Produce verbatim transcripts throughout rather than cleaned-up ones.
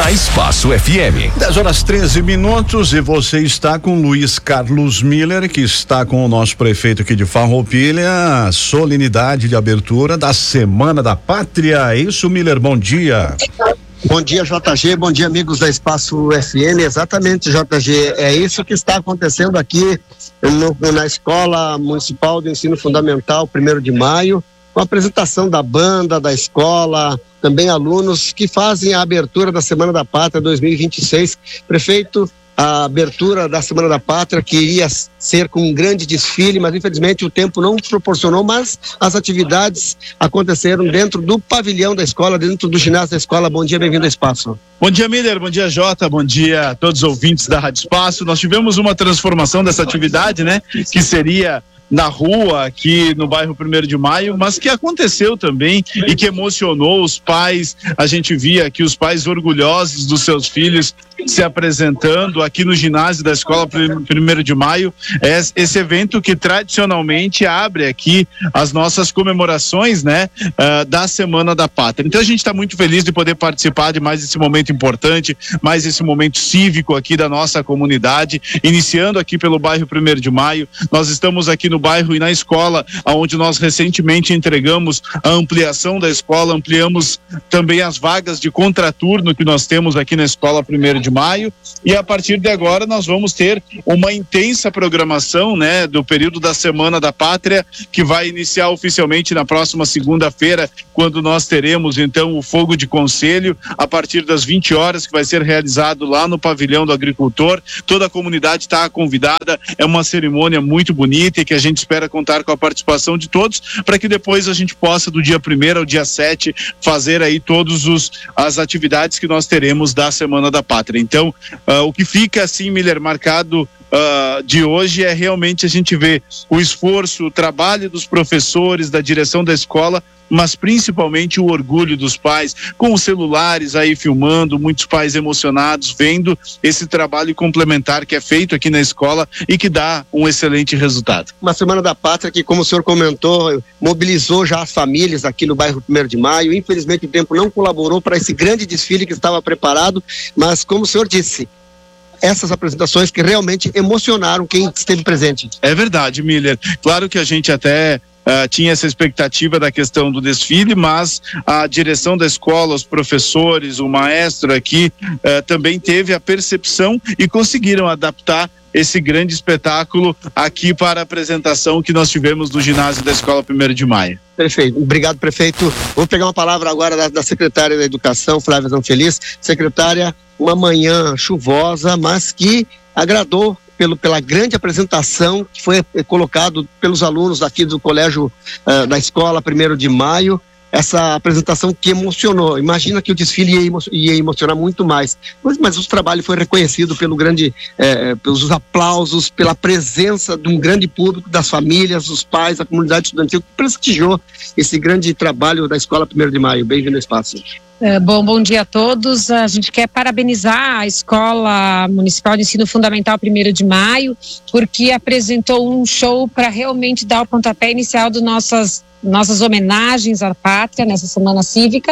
na Espaço F M. dez horas treze minutos e você está com Luiz Carlos Miller, que está com o nosso prefeito aqui de Farroupilha, solenidade de abertura da Semana da Pátria. É isso, Miller? Bom dia. Bom dia, J G, bom dia, amigos da Espaço F M. Exatamente, J G, é isso que está acontecendo aqui no, na Escola Municipal de Ensino Fundamental, primeiro de maio, com a apresentação da banda, da escola, também alunos que fazem a abertura da Semana da Pátria dois mil e vinte e seis. Prefeito, a abertura da Semana da Pátria que iria ser com um grande desfile, mas infelizmente o tempo não proporcionou, mas as atividades aconteceram dentro do pavilhão da escola, dentro do ginásio da escola. Bom dia, bem-vindo ao Espaço. Bom dia, Miller, bom dia, Jota, bom dia a todos os ouvintes da Rádio Espaço. Nós tivemos uma transformação dessa atividade, né, que seria na rua aqui no bairro primeiro de maio, mas que aconteceu também e que emocionou os pais. A gente via aqui os pais orgulhosos dos seus filhos se apresentando aqui no ginásio da escola primeiro de maio. É esse evento que tradicionalmente abre aqui as nossas comemorações, né, uh, da Semana da Pátria. Então a gente está muito feliz de poder participar de mais esse momento importante, mais esse momento cívico aqui da nossa comunidade, iniciando aqui pelo bairro primeiro de maio. Nós estamos aqui no bairro e na escola, onde nós recentemente entregamos a ampliação da escola, ampliamos também as vagas de contraturno que nós temos aqui na escola primeiro de maio, e a partir de agora nós vamos ter uma intensa programação, né, do período da Semana da Pátria, que vai iniciar oficialmente na próxima segunda-feira, quando nós teremos então o fogo de conselho a partir das vinte horas, que vai ser realizado lá no pavilhão do agricultor. Toda a comunidade está convidada, é uma cerimônia muito bonita e que a gente espera contar com a participação de todos, para que depois a gente possa, do dia primeiro ao dia sete, fazer aí todos os as atividades que nós teremos da Semana da Pátria. Então, uh, o que fica assim, Miller, marcado Uh, de hoje é realmente a gente ver o esforço, o trabalho dos professores, da direção da escola, mas principalmente o orgulho dos pais, com os celulares aí filmando, muitos pais emocionados, vendo esse trabalho complementar que é feito aqui na escola e que dá um excelente resultado. Uma Semana da Pátria que, como o senhor comentou, mobilizou já as famílias aqui no bairro primeiro de maio. Infelizmente o tempo não colaborou para esse grande desfile que estava preparado, mas como o senhor disse, essas apresentações que realmente emocionaram quem esteve presente. É verdade, Miller. Claro que a gente até Uh, tinha essa expectativa da questão do desfile, mas a direção da escola, os professores, o maestro aqui uh, também teve a percepção e conseguiram adaptar esse grande espetáculo aqui para a apresentação que nós tivemos no ginásio da escola primeiro de maio. Perfeito, obrigado, prefeito. Vou pegar uma palavra agora da, da secretária da Educação, Flávia Zanfeliz. Secretária, uma manhã chuvosa, mas que agradou Pelo, pela grande apresentação que foi eh, colocado pelos alunos aqui do colégio, uh, da escola primeiro de maio, essa apresentação que emocionou. Imagina que o desfile ia, emo ia emocionar muito mais, mas, mas o trabalho foi reconhecido pelo grande, eh, pelos aplausos, pela presença de um grande público, das famílias, dos pais, da comunidade estudantil, que prestigiou esse grande trabalho da escola primeiro de maio. Bem-vindo ao Espaço. É, bom, bom dia a todos. A gente quer parabenizar a Escola Municipal de Ensino Fundamental primeiro de maio, porque apresentou um show para realmente dar o pontapé inicial de nossas, nossas homenagens à pátria nessa semana cívica,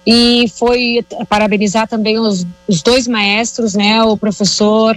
e foi parabenizar também os, os dois maestros, né, o professor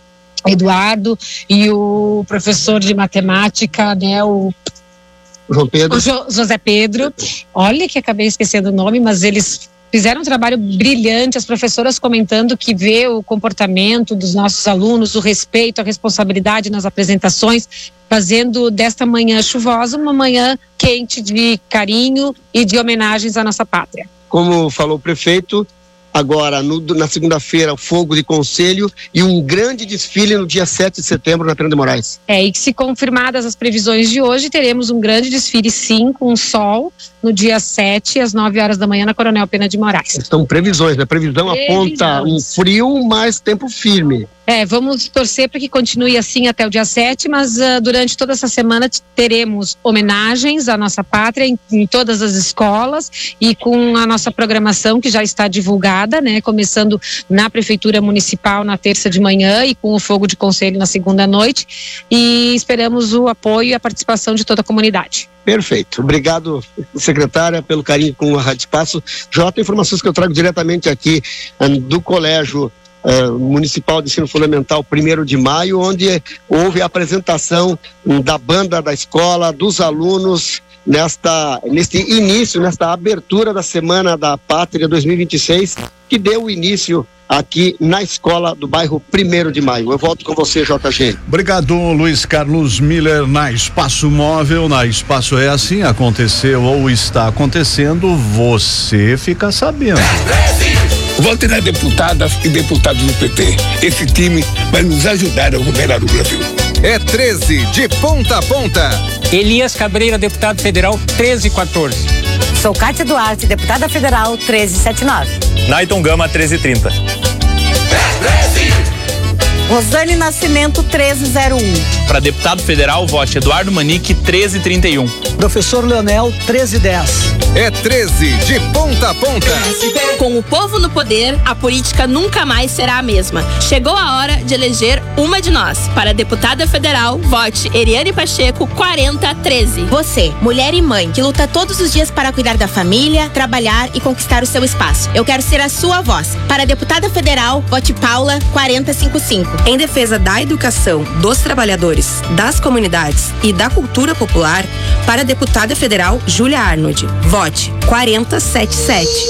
Eduardo e o professor de matemática, né, o João Pedro. O jo, José Pedro. Olha que acabei esquecendo o nome, mas eles fizeram um trabalho brilhante, as professoras comentando que vê o comportamento dos nossos alunos, o respeito, a responsabilidade nas apresentações, fazendo desta manhã chuvosa uma manhã quente de carinho e de homenagens à nossa pátria. Como falou o prefeito, agora no, na segunda-feira o fogo de conselho e um grande desfile no dia sete de setembro na Pena de Moraes. É, e que se confirmadas as previsões de hoje, teremos um grande desfile sim, com sol, no dia sete, às nove horas da manhã, na Coronel Pena de Moraes. São previsões, né? Previsão previsões. Aponta um frio, mas tempo firme. É, vamos torcer para que continue assim até o dia sete, mas uh, durante toda essa semana teremos homenagens à nossa pátria em, em todas as escolas e com a nossa programação que já está divulgada, né? Começando na Prefeitura Municipal na terça de manhã e com o fogo de conselho na segunda noite, e esperamos o apoio e a participação de toda a comunidade. Perfeito. Obrigado, secretária, pelo carinho com a Rádio Espaço. Jota, informações que eu trago diretamente aqui um, do Colégio Uh, Municipal de Ensino Fundamental primeiro de maio, onde houve a apresentação um, da banda da escola, dos alunos, nesta, neste início, nesta abertura da Semana da Pátria dois mil e vinte e seis, que deu início aqui na escola do bairro primeiro de maio. Eu volto com você, J G. Obrigado, Luiz Carlos Miller, na Espaço Móvel. Na Espaço é assim, aconteceu ou está acontecendo, você fica sabendo. Vote na deputada e deputados do P T. Esse time vai nos ajudar a governar o Brasil. É treze, de ponta a ponta. Elias Cabreira, deputado federal, treze quatorze. Sou Kátia Duarte, deputada federal, treze setenta e nove. Naiton Gama, treze trinta. Rosane Nascimento, treze zero um. Para deputado federal, vote Eduardo Manique, treze trinta e um. Professor Leonel, treze dez. É treze, de ponta a ponta. Com o povo no poder, a política nunca mais será a mesma. Chegou a hora de eleger uma de nós. Para deputada federal, vote Eriane Pacheco, quarenta treze. Você, mulher e mãe, que luta todos os dias para cuidar da família, trabalhar e conquistar o seu espaço. Eu quero ser a sua voz. Para deputada federal, vote Paula, quarenta cinquenta e cinco. Em defesa da educação, dos trabalhadores, das comunidades e da cultura popular, para a deputada federal Júlia Arnold, vote quarenta setenta e sete.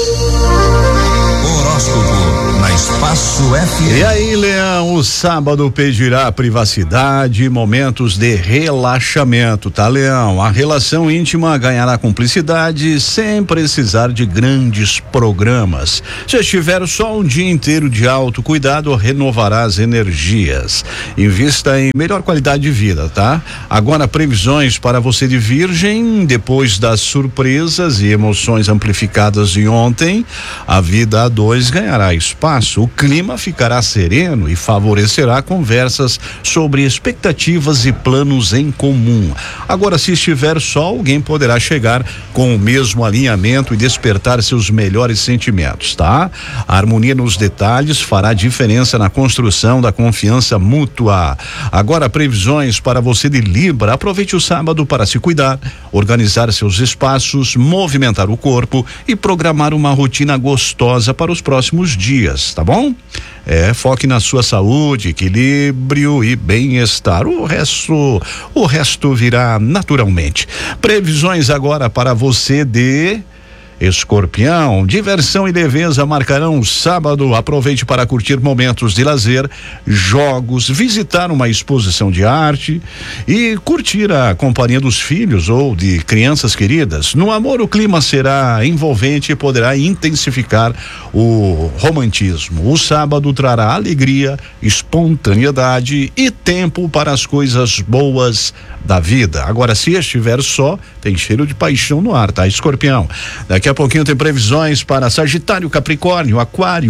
Horóscopo na Espaço F M. E aí, Leão, o sábado pedirá privacidade e momentos de relaxamento, tá, Leão? A relação íntima ganhará cumplicidade sem precisar de grandes programas. Se estiver só um dia inteiro de autocuidado, renovará as energias. Invista em melhor qualidade de vida, tá? Agora, previsões para você de Virgem, depois das surpresas e emoções amplificadas de ontem, a vida a dois ganhará espaço. O clima ficará sereno e favorecerá conversas sobre expectativas e planos em comum. Agora, se estiver só, alguém poderá chegar com o mesmo alinhamento e despertar seus melhores sentimentos, tá? A harmonia nos detalhes fará diferença na construção da confiança mútua. Agora, previsões para você de Libra. Aproveite o sábado para se cuidar, organizar seus espaços, movimentar o corpo e programar uma rotina gostosa para os próximos dias, tá bom? É, foque na sua saúde, equilíbrio e bem-estar. O resto, o resto virá naturalmente. Previsões agora para você de Escorpião. Diversão e leveza marcarão o sábado. Aproveite para curtir momentos de lazer, jogos, visitar uma exposição de arte e curtir a companhia dos filhos ou de crianças queridas. No amor, o clima será envolvente e poderá intensificar o romantismo. O sábado trará alegria, espontaneidade e tempo para as coisas boas da vida. Agora, se estiver só, tem cheiro de paixão no ar, tá, Escorpião? Daqui a pouquinho tem previsões para Sagitário, Capricórnio, Aquário,